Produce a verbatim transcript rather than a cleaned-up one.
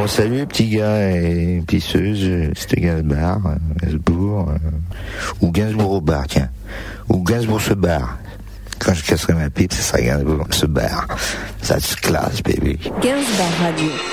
Bon, salut, petit gars et pisseuse, c'était Gainsbourg, Gainsbourg, euh, ou Gainsbourg au bar, tiens. Ou Gainsbourg se barre. Quand je casserai ma pipe, ce sera Gainsbourg se barre. Ça se classe, baby. Gainsbourg Radio.